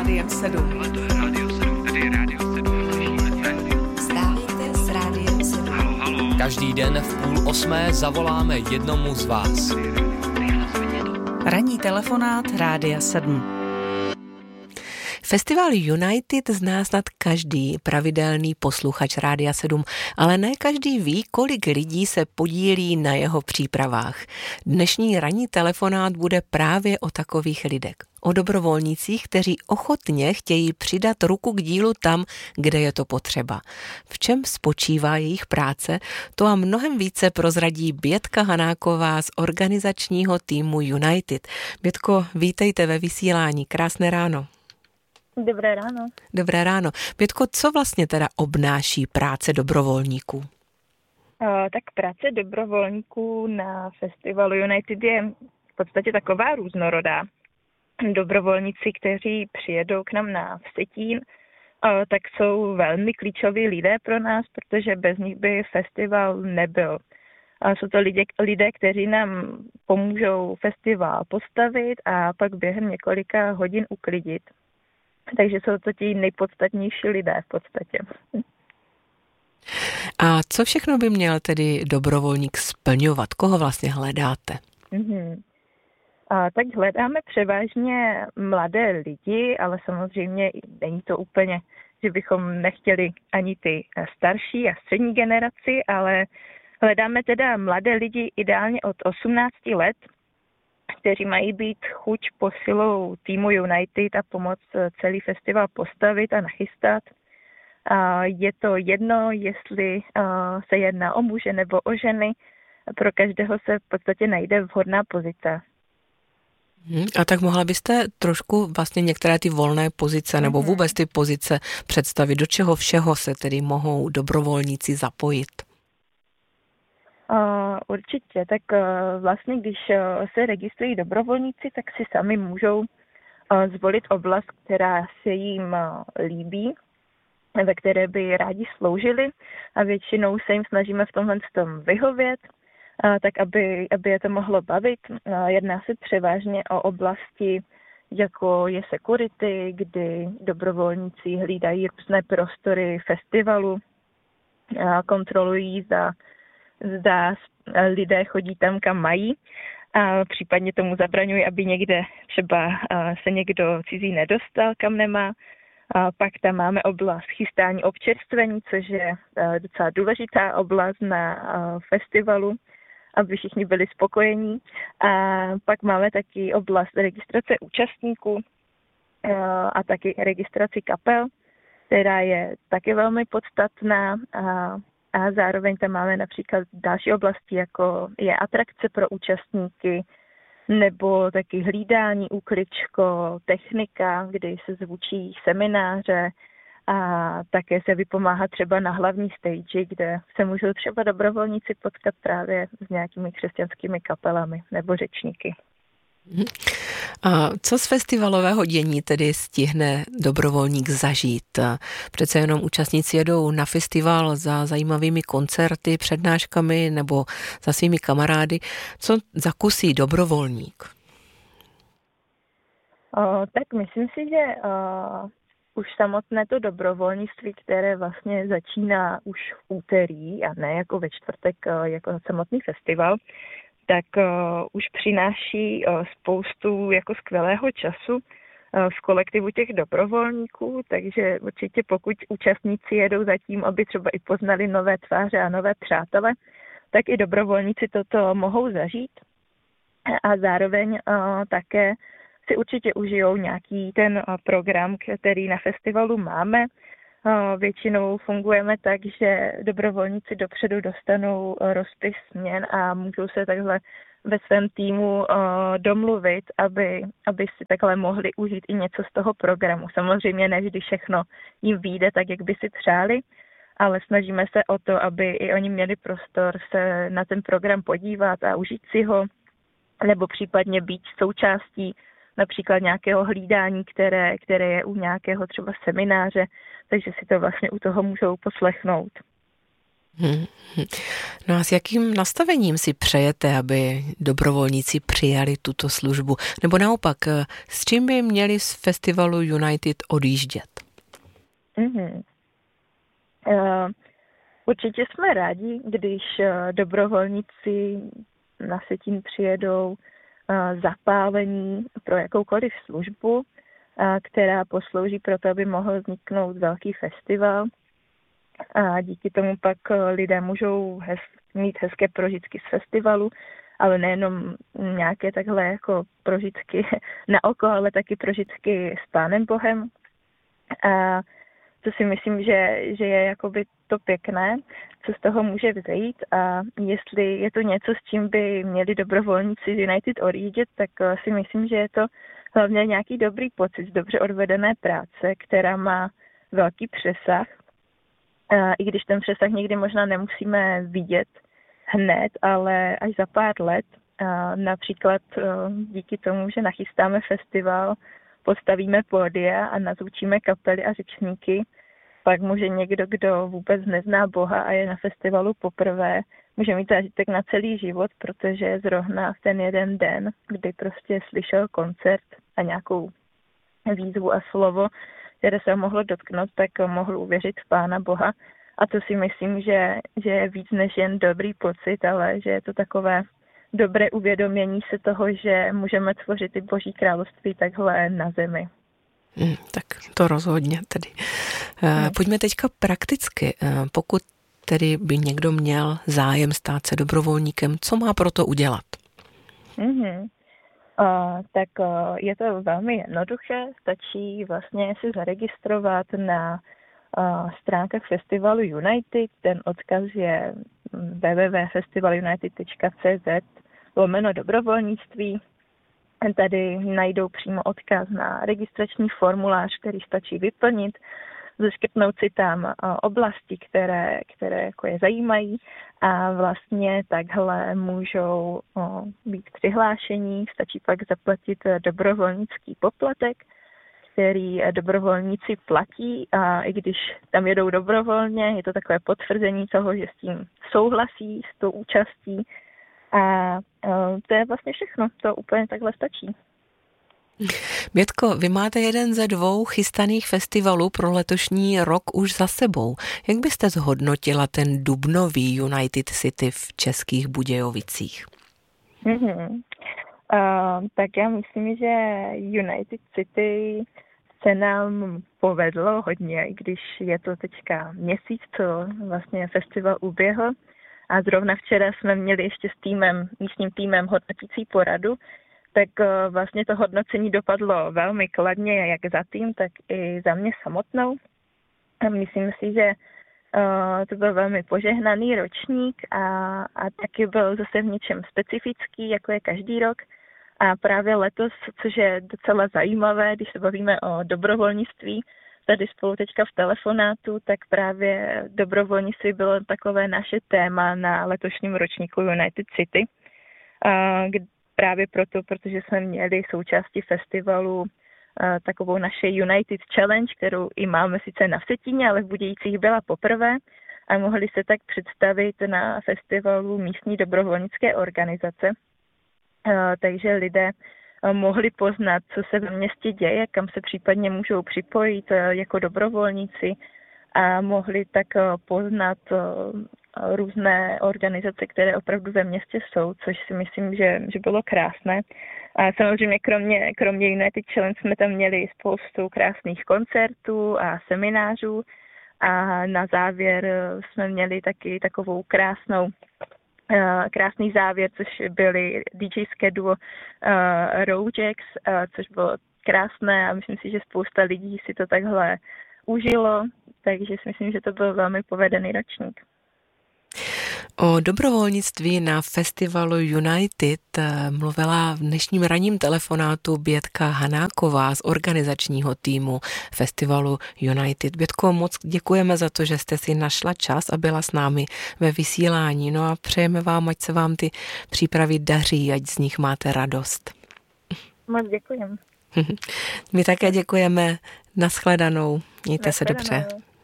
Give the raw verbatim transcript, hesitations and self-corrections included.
Rádiem sedm. Ale to je Rádio sedm, tady je Rádio sedm, slyšíme se. Vstávejte s Rádiem sedm. Halo, halo. Každý den v půl osmé zavoláme jednomu z vás. Ranní telefonát Rádia sedm. Festival United zná snad každý pravidelný posluchač Rádia sedm, ale ne každý ví, kolik lidí se podílí na jeho přípravách. Dnešní ranní telefonát bude právě o takových lidech. O dobrovolnících, kteří ochotně chtějí přidat ruku k dílu tam, kde je to potřeba. V čem spočívá jejich práce, to a mnohem více prozradí Bětka Hanáková z organizačního týmu United. Bětko, vítejte ve vysílání, krásné ráno. Dobré ráno. Dobré ráno. Bětko, co vlastně teda obnáší práce dobrovolníků? Uh, tak práce dobrovolníků na festivalu United je v podstatě taková různorodá. Dobrovolníci, kteří přijedou k nám na Vsetín, uh, tak jsou velmi klíčoví lidé pro nás, protože bez nich by festival nebyl. Uh, jsou to lidé, lidé, kteří nám pomůžou festival postavit a pak během několika hodin uklidit. Takže jsou to ti nejpodstatnější lidé v podstatě. A co všechno by měl tedy dobrovolník splňovat? Koho vlastně hledáte? Mm-hmm. A tak hledáme převážně mladé lidi, ale samozřejmě není to úplně, že bychom nechtěli ani ty starší a střední generaci, ale hledáme teda mladé lidi ideálně od osmnácti let, kteří mají být chuť posilou týmu United a pomoct celý festival postavit a nachystat. Je to jedno, jestli se jedná o muže nebo o ženy, pro každého se v podstatě najde vhodná pozice. A tak mohla byste trošku vlastně některé ty volné pozice nebo vůbec ty pozice představit, do čeho všeho se tedy mohou dobrovolníci zapojit? Uh, určitě, tak uh, vlastně když uh, se registrují dobrovolníci, tak si sami můžou uh, zvolit oblast, která se jim uh, líbí, ve které by rádi sloužili a většinou se jim snažíme v tomhle tom vyhovět, uh, tak aby, aby je to mohlo bavit. Uh, jedná se převážně o oblasti, jako je security, kdy dobrovolníci hlídají různé prostory festivalu, uh, kontrolují za zda lidé chodí tam, kam mají a případně tomu zabraňují, aby někde třeba se někdo cizí nedostal, kam nemá. A pak tam máme oblast chystání občerstvení, což je docela důležitá oblast na festivalu, aby všichni byli spokojení. A pak máme taky oblast registrace účastníků a taky registraci kapel, která je taky velmi podstatná. A A zároveň tam máme například další oblasti, jako je atrakce pro účastníky, nebo taky hlídání, úkličko, technika, kdy se zvučí semináře a také se vypomáhá třeba na hlavní stage, kde se můžou třeba dobrovolníci potkat právě s nějakými křesťanskými kapelami nebo řečníky. A co z festivalového dění tedy stihne dobrovolník zažít? Přece jenom účastníci jedou na festival za zajímavými koncerty, přednáškami nebo za svými kamarády. Co zakusí dobrovolník? O, tak myslím si, že o, už samotné to dobrovolnictví, které vlastně začíná už v úterý a ne jako ve čtvrtek jako samotný festival, tak uh, už přináší uh, spoustu jako skvělého času uh, v kolektivu těch dobrovolníků, takže určitě pokud účastníci jedou za tím, aby třeba i poznali nové tváře a nové přátele, tak i dobrovolníci toto mohou zažít a zároveň uh, také si určitě užijou nějaký ten uh, program, který na festivalu máme. Většinou fungujeme tak, že dobrovolníci dopředu dostanou rozpis směn a můžou se takhle ve svém týmu domluvit, aby, aby si takhle mohli užít i něco z toho programu. Samozřejmě ne vždy všechno jim vyjde tak, jak by si přáli, ale snažíme se o to, aby i oni měli prostor se na ten program podívat a užít si ho, nebo případně být součástí například nějakého hlídání, které, které je u nějakého třeba semináře, takže si to vlastně u toho můžou poslechnout. Hmm. No a s jakým nastavením si přejete, aby dobrovolníci přijali tuto službu? Nebo naopak, s čím by měli z festivalu United odjíždět? Mm-hmm. Uh, určitě jsme rádi, když uh, dobrovolníci na Vsetín přijedou uh, zapálení pro jakoukoliv službu, uh, která poslouží pro to, aby mohl vzniknout velký festival. A díky tomu pak lidé můžou hez, mít hezké prožitky z festivalu, ale nejenom nějaké takhle jako prožitky na oko, ale taky prožitky s Pánem Bohem. A to si myslím, že, že je jakoby to pěkné, co z toho může vzejít, a jestli je to něco, s čím by měli dobrovolníci z United odjíždět, tak si myslím, že je to hlavně nějaký dobrý pocit z dobře odvedené práce, která má velký přesah. I když ten přesah někdy možná nemusíme vidět hned, ale až za pár let. Například díky tomu, že nachystáme festival, postavíme pódia a nazvučíme kapely a řečníky, pak může někdo, kdo vůbec nezná Boha a je na festivalu poprvé, může mít zážitek na celý život, protože zrovna v ten jeden den, kdy prostě slyšel koncert a nějakou výzvu a slovo, které se mohlo dotknout, tak mohl uvěřit v Pána Boha. A to si myslím, že, že je víc než jen dobrý pocit, ale že je to takové dobré uvědomění se toho, že můžeme tvořit i Boží království takhle na zemi. Hmm, tak to rozhodně tedy. Hmm. Pojďme teďka prakticky. Pokud tedy by někdo měl zájem stát se dobrovolníkem, co má pro to udělat? Mm-hmm. Uh, tak uh, je to velmi jednoduché, stačí vlastně si zaregistrovat na uh, stránkách festivalu United, ten odkaz je w w w tečka festivalunited tečka c z lomeno dobrovolnictví. Tady najdou přímo odkaz na registrační formulář, který stačí vyplnit, zaškrtnout si tam oblasti, které, které jako je zajímají, a vlastně takhle můžou být přihlášení. Stačí pak zaplatit dobrovolnický poplatek, který dobrovolníci platí, a i když tam jedou dobrovolně, je to takové potvrzení toho, že s tím souhlasí, s tou účastí, a to je vlastně všechno, to úplně takhle stačí. Bětko, vy máte jeden ze dvou chystaných festivalů pro letošní rok už za sebou. Jak byste zhodnotila ten dubnový United City v Českých Budějovicích? Mm-hmm. Uh, tak já myslím, že United City se nám povedlo hodně, i když je to teďka měsíc, co vlastně festival uběhl. A zrovna včera jsme měli ještě s týmem, místním týmem hodnotící poradu, tak vlastně to hodnocení dopadlo velmi kladně, jak za tým, tak i za mě samotnou. A myslím si, že uh, to byl velmi požehnaný ročník a, a taky byl zase v něčem specifický, jako je každý rok. A právě letos, což je docela zajímavé, když se bavíme o dobrovolnictví, tady spolu teďka v telefonátu, tak právě dobrovolnictví bylo takové naše téma na letošním ročníku United City. Uh, Právě proto, protože jsme měli součástí festivalu uh, takovou naše United Challenge, kterou i máme sice na Vsetíně, ale v Budějcích byla poprvé, a mohli se tak představit na festivalu místní dobrovolnické organizace. Uh, takže lidé uh, mohli poznat, co se ve městě děje, kam se případně můžou připojit uh, jako dobrovolníci, a mohli tak uh, poznat uh, různé organizace, které opravdu ve městě jsou, což si myslím, že, že bylo krásné. A samozřejmě kromě, kromě United Challenge jsme tam měli spoustu krásných koncertů a seminářů, a na závěr jsme měli taky takovou krásnou krásný závěr, což byly DJské duo uh, Rojacks, uh, což bylo krásné, a myslím si, že spousta lidí si to takhle užilo, takže si myslím, že to byl velmi povedený ročník. O dobrovolnictví na festivalu United mluvila v dnešním ranním telefonátu Bětka Hanáková z organizačního týmu festivalu United. Bětko, moc děkujeme za to, že jste si našla čas a byla s námi ve vysílání. No a přejeme vám, ať se vám ty přípravy daří, ať z nich máte radost. Moc děkujeme. My také děkujeme. Nashledanou. Mějte se dobře.